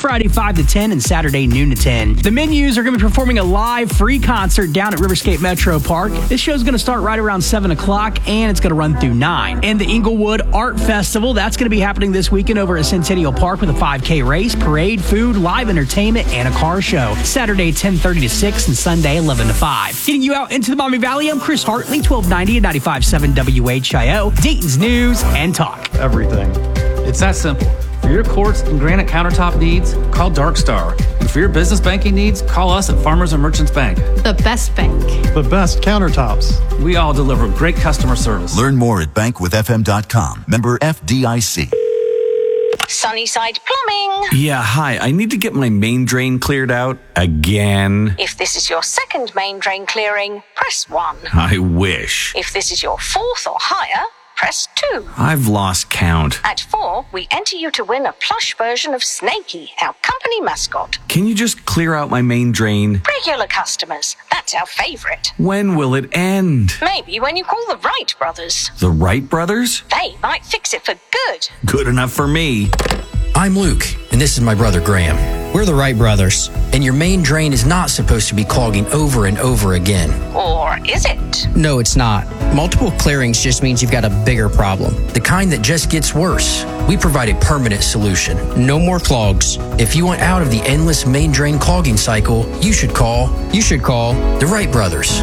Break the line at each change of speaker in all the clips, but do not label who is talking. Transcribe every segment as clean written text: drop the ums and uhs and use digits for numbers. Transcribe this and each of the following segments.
Friday 5 to 10 and Saturday noon to 10. The Menus are going to be performing a live free concert down at Riverscape Metro Park. This show's going to start right around 7 o'clock and it's going to run through 9. And the Inglewood Art Festival, that's going to be happening this weekend over at Centennial Park with a 5K race, parade, food, live entertainment, and a car show. Saturday 10:30 to 6 and Sunday 11 to 5. Getting you out into the Miami Valley, I'm Chris Hartley, 1290 and 95.7 WHIO, Dayton's News and Talk.
Everything.
It's that simple. For your quartz and granite countertop needs, call Dark Star. And for your business banking needs, call us at Farmers and Merchants Bank.
The best bank.
The best countertops.
We all deliver great customer service.
Learn more at bankwithfm.com. Member FDIC.
Sunnyside Plumbing.
Yeah, hi. I need to get my main drain cleared out again.
If this is your second main drain clearing, press 1.
I wish.
If this is your fourth or higher, press 2.
I've lost count.
At 4, we enter you to win a plush version of Snakey, our company mascot.
Can you just clear out my main drain?
Regular customers, that's our favorite.
When will it end?
Maybe when you call the Wright brothers.
The Wright brothers?
They might fix it for good.
Good enough for me.
I'm Luke, and this is my brother Graham. We're the Wright brothers, and your main drain is not supposed to be clogging over and over again.
Or is it?
No, it's not. Multiple clearings just means you've got a bigger problem, the kind that just gets worse. We provide a permanent solution. No more clogs. If you want out of the endless main drain clogging cycle, you should call the Wright brothers.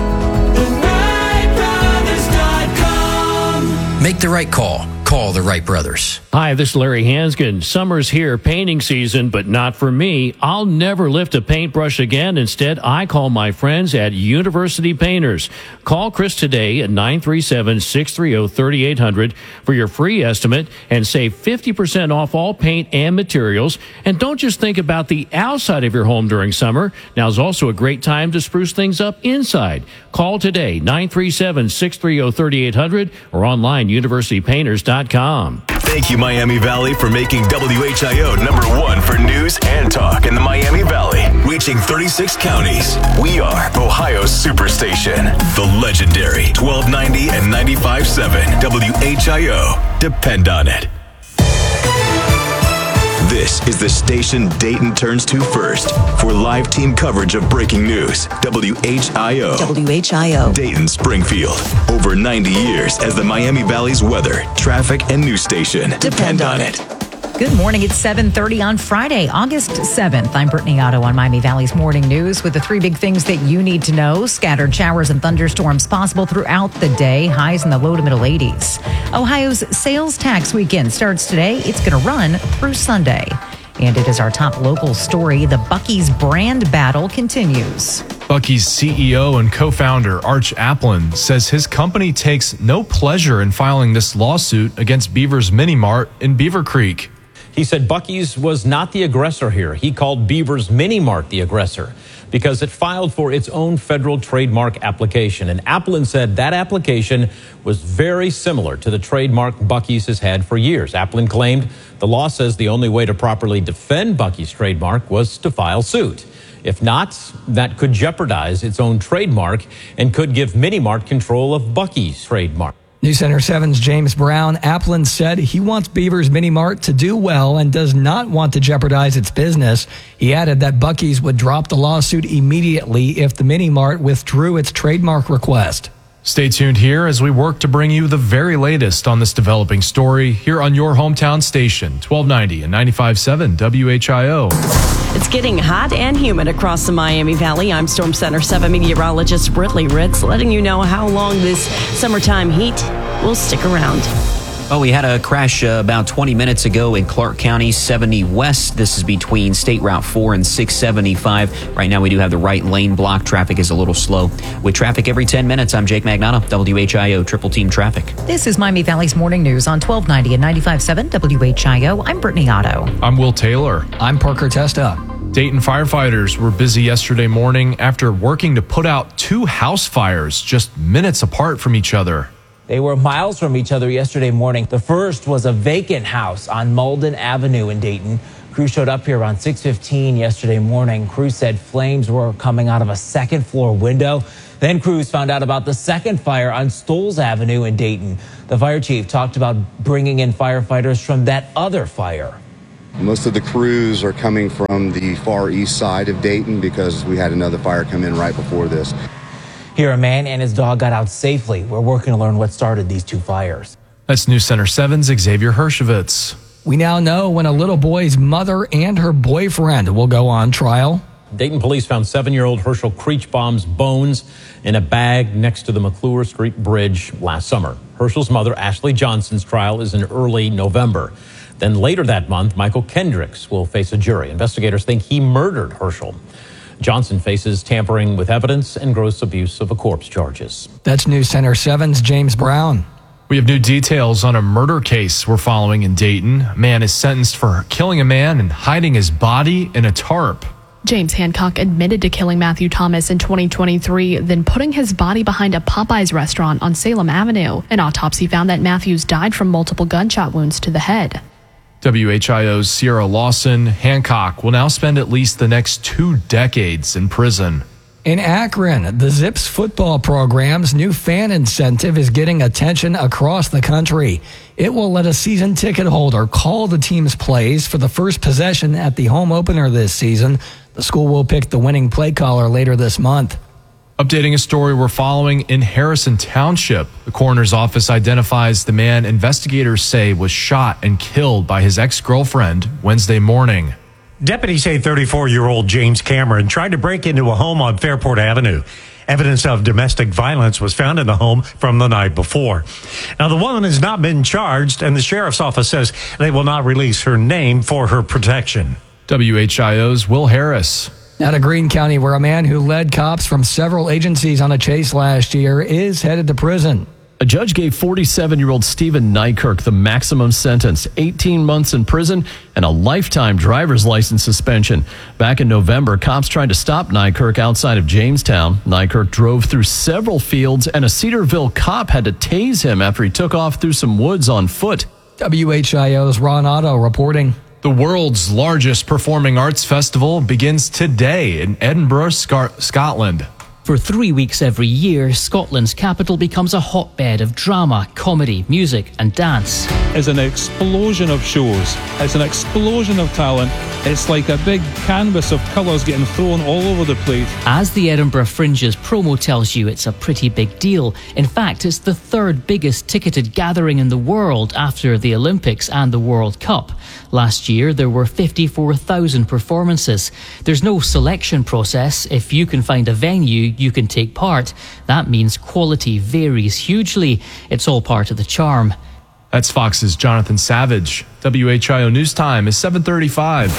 TheWrightBrothers.com. Make the right call. Call the Wright brothers.
Hi, this is Larry Hanskin. Summer's here, painting season, but not for me. I'll never lift a paintbrush again. Instead, I call my friends at University Painters. Call Chris today at 937-630-3800 for your free estimate and save 50% off all paint and materials. And don't just think about the outside of your home during summer. Now's also a great time to spruce things up inside. Call today, 937-630-3800 or online, universitypainters.com.
Thank you, Miami Valley, for making WHIO #1 for news and talk in the Miami Valley. Reaching 36 counties. We are Ohio's Superstation. The legendary 1290 and 95.7 WHIO. Depend on it. This is the station Dayton turns to first for live team coverage of breaking news. WHIO.
WHIO.
Dayton Springfield. Over 90 years as the Miami Valley's weather, traffic, and news station. Depend on it.
Good morning. It's 7:30 on Friday, August 7th. I'm Brittany Otto on Miami Valley's Morning News with the 3 big things that you need to know. Scattered showers and thunderstorms possible throughout the day. Highs in the low to middle 80s. Ohio's sales tax weekend starts today. It's going to run through Sunday. And it is our top local story. The Buc-ee's brand battle continues.
Buc-ee's CEO and co-founder Arch Applin says his company takes no pleasure in filing this lawsuit against Beaver's Mini Mart in Beaver Creek.
He said Buc-ee's was not the aggressor here. He called Beaver's Mini Mart the aggressor because it filed for its own federal trademark application. And Applin said that application was very similar to the trademark Buc-ee's has had for years. Applin claimed the law says the only way to properly defend Buc-ee's trademark was to file suit. If not, that could jeopardize its own trademark and could give Mini Mart control of Buc-ee's trademark.
News Center 7's James Brown. Applin said he wants Beaver's Mini Mart to do well and does not want to jeopardize its business. He added that Buc-ee's would drop the lawsuit immediately if the Mini Mart withdrew its trademark request.
Stay tuned here as we work to bring you the very latest on this developing story here on your hometown station, 1290 and 95.7 WHIO.
It's getting hot and humid across the Miami Valley. I'm Storm Center 7 meteorologist Britley Ritz, letting you know how long this summertime heat will stick around.
Well, we had a crash about 20 minutes ago in Clark County, 70 West. This is between State Route 4 and 675. Right now, we do have the right lane blocked. Traffic is a little slow. With traffic every 10 minutes, I'm Jake Magnotta, WHIO Triple Team Traffic.
This is Miami Valley's Morning News on 1290 and 95.7 WHIO. I'm Brittany Otto.
I'm Will Taylor.
I'm Parker Testa.
Dayton firefighters were busy yesterday morning after working to put out 2 house fires just minutes apart from each other.
They were miles from each other yesterday morning. The first was a vacant house on Malden Avenue in Dayton. Crews showed up here around 6:15 yesterday morning. Crews said flames were coming out of a second-floor window. Then crews found out about the second fire on Stoles Avenue in Dayton. The fire chief talked about bringing in firefighters from that other fire.
Most of the crews are coming from the far east side of Dayton because we had another fire come in right before this.
Here, a man and his dog got out safely. We're working to learn what started these two fires.
That's News Center 7's Xavier Hershevitz.
We now know when a little boy's mother and her boyfriend will go on trial.
Dayton police found 7-year-old Herschel Creechbaum's bones in a bag next to the McClure Street Bridge last summer. Herschel's mother, Ashley Johnson's trial is in early November. Then later that month, Michael Kendricks will face a jury. Investigators think he murdered Herschel. Johnson faces tampering with evidence and gross abuse of a corpse charges.
That's News Center 7's James Brown.
We have new details on a murder case we're following in Dayton. A man is sentenced for killing a man and hiding his body in a tarp.
James Hancock admitted to killing Matthew Thomas in 2023, then putting his body behind a Popeyes restaurant on Salem Avenue. An autopsy found that Matthews died from multiple gunshot wounds to the head.
WHIO's Sierra Lawson. Hancock will now spend at least the next 2 decades in prison.
In Akron, the Zips football program's new fan incentive is getting attention across the country. It will let a season ticket holder call the team's plays for the first possession at the home opener this season. The school will pick the winning play caller later this month.
Updating a story we're following in Harrison Township. The coroner's office identifies the man investigators say was shot and killed by his ex-girlfriend Wednesday morning.
Deputies say 34-year-old James Cameron tried to break into a home on Fairport Avenue. Evidence of domestic violence was found in the home from the night before. Now, the woman has not been charged, and the sheriff's office says they will not release her name for her protection.
WHIO's Will Harris.
Now to Greene County, where a man who led cops from several agencies on a chase last year is headed to prison.
A judge gave 47-year-old Stephen Nykirk the maximum sentence, 18 months in prison and a lifetime driver's license suspension. Back in November, cops tried to stop Nykirk outside of Jamestown. Nykirk drove through several fields, and a Cedarville cop had to tase him after he took off through some woods on foot.
WHIO's Ron Otto reporting.
The world's largest performing arts festival begins today in Edinburgh, Scotland.
For 3 weeks every year, Scotland's capital becomes a hotbed of drama, comedy, music and dance.
It's an explosion of shows. It's an explosion of talent. It's like a big canvas of colours getting thrown all over the place.
As the Edinburgh Fringe's promo tells you, it's a pretty big deal. In fact, it's the third biggest ticketed gathering in the world after the Olympics and the World Cup. Last year, there were 54,000 performances. There's no selection process. If you can find a venue, you can take part. That means quality varies hugely. It's all part of the charm.
That's Fox's Jonathan Savage. WHIO News Time is 7:35.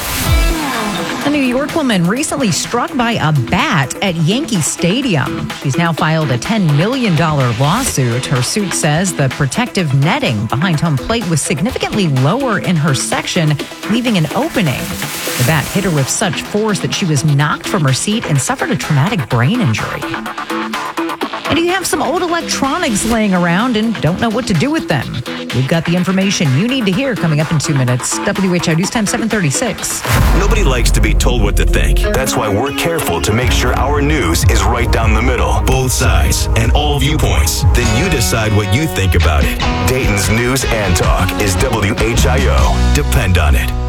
A New York woman recently struck by a bat at Yankee Stadium. She's now filed a $10 million lawsuit. Her suit says the protective netting behind home plate was significantly lower in her section, leaving an opening. The bat hit her with such force that she was knocked from her seat and suffered a traumatic brain injury. And you have some old electronics laying around and don't know what to do with them. We've got the information you need to hear coming up in 2 minutes. WHIO News Time 7:36.
Nobody likes to be told what to think. That's why we're careful to make sure our news is right down the middle, both sides, and all viewpoints. Then you decide what you think about it. Dayton's News and Talk is WHIO. Depend on it.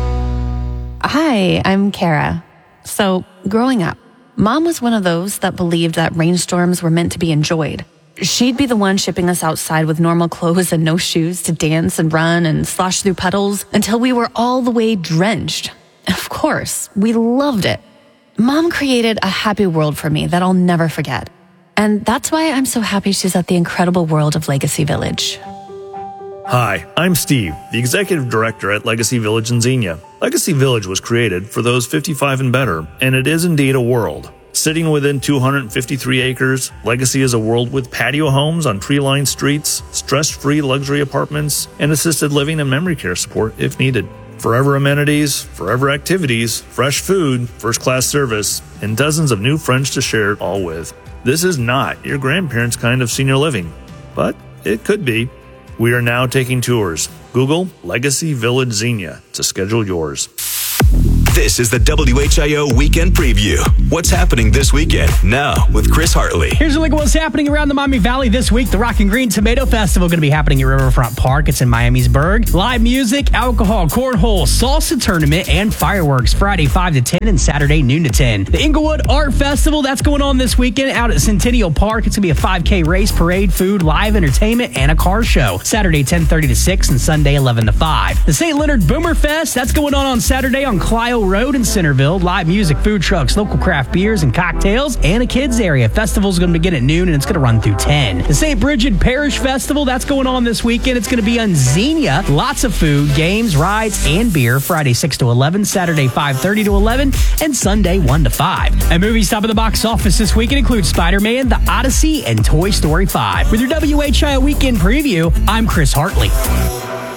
Hi, I'm Kara. So, growing up, Mom was one of those that believed that rainstorms were meant to be enjoyed. She'd be the one shipping us outside with normal clothes and no shoes to dance and run and slosh through puddles until we were all the way drenched. Of course, we loved it. Mom created a happy world for me that I'll never forget. And that's why I'm so happy she's at the incredible world of Legacy Village.
Hi, I'm Steve, the Executive Director at Legacy Village in Xenia. Legacy Village was created for those 55 and better, and it is indeed a world. Sitting within 253 acres, Legacy is a world with patio homes on tree-lined streets, stress-free luxury apartments, and assisted living and memory care support if needed. Forever amenities, forever activities, fresh food, first-class service, and dozens of new friends to share it all with. This is not your grandparents' kind of senior living, but it could be. We are now taking tours. Google Legacy Village Xenia to schedule yours.
This is the WHIO Weekend Preview. What's happening this weekend? Now with Chris Hartley.
Here's a look at what's happening around the Miami Valley this week. The Rock and Green Tomato Festival going to be happening at Riverfront Park. It's in Miamisburg. Live music, alcohol, cornhole, salsa tournament, and fireworks Friday 5 to 10 and Saturday noon to 10. The Inglewood Art Festival, that's going on this weekend out at Centennial Park. It's going to be a 5K race, parade, food, live entertainment, and a car show. Saturday 10:30 to 6 and Sunday 11 to 5. The St. Leonard Boomer Fest, that's going on Saturday on Clio Road in Centerville. Live music, food trucks, local craft beers and cocktails, and a kids area. Festival's going to begin at noon and it's going to run through 10. The St. Bridget Parish Festival, that's going on this weekend. It's going to be on Xenia. Lots of food, games, rides, and beer. Friday 6 to 11, Saturday 5:30 to 11, and Sunday 1 to 5. And movies top of the box office this weekend include Spider-Man, The Odyssey, and Toy Story 5. With your WHIO Weekend Preview, I'm Chris Hartley.